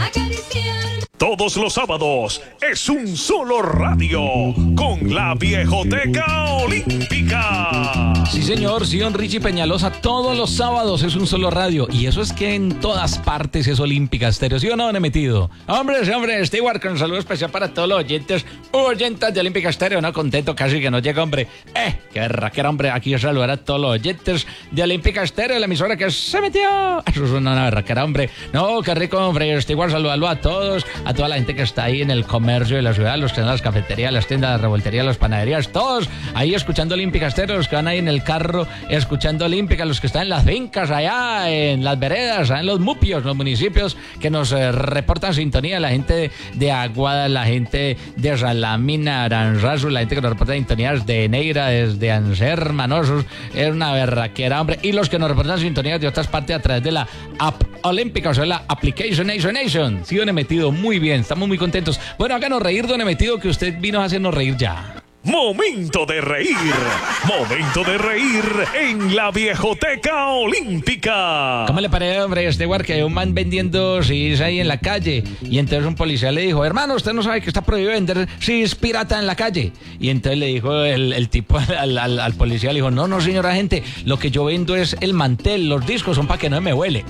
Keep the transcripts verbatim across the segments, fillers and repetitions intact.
Todos los sábados es un solo radio con la Viejoteca Olímpica. Sí, señor, sí, don Richie Peñalosa, todos los sábados es un solo radio. Y eso es que en todas partes es Olímpica Estéreo, ¿sí o no, don Emetido? Hombre, sí, hombre, Stewart, con un saludo especial para todos los oyentes, oyentes de Olímpica Estéreo, ¿no? Contento casi que no llega, hombre. Eh, qué berraquera, hombre, aquí saludar a todos los oyentes de Olímpica Estéreo, la emisora que se metió. Eso es una berraquera, hombre. No, qué rico, hombre, Stewart, saludarlo a todos, a toda la gente que está ahí en el comercio de la ciudad, los que están en las cafeterías, las tiendas, las revolterías, las panaderías, todos ahí escuchando Olímpica Estéreo, los que van ahí en el carro escuchando Olímpica, los que están en las fincas allá, en las veredas, allá en los mupios, los municipios que nos eh, reportan sintonía, la gente de, de Aguada, la gente de Salamina, Aranzazu, la gente que nos reporta sintonías de Neira, desde Anser, Manosos, es una berraquera, hombre, y los que nos reportan sintonías de otras partes a través de la app Olímpica, o sea, la Application Nation Nation. Sí, don Emetido, muy bien, estamos muy contentos. Bueno, háganos reír, don Emetido, que usted vino a hacernos reír ya. Momento de reír, momento de reír en la Viejoteca Olímpica. ¿Cómo le parece, hombre, este guar que hay un man vendiendo C Ds ahí en la calle? Y entonces un policía le dijo, hermano, usted no sabe que está prohibido vender C Ds pirata en la calle. Y entonces le dijo el, el tipo al, al, al policía, le dijo, no, no, señora gente, lo que yo vendo es el mantel, los discos son para que no me huele.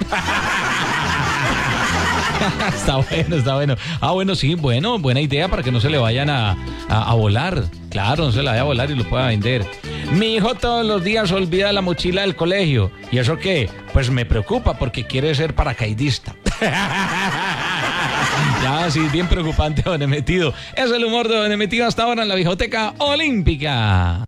Está bueno, está bueno. Ah, bueno, sí, bueno, buena idea para que no se le vayan a, a, a volar. Claro, no se la vaya a volar y lo pueda vender. Mi hijo todos los días olvida la mochila del colegio. ¿Y eso qué? Pues me preocupa porque quiere ser paracaidista. Ya, sí, bien preocupante, don Emetido. Es el humor de don Emetido hasta ahora en la Viejoteca Olímpica.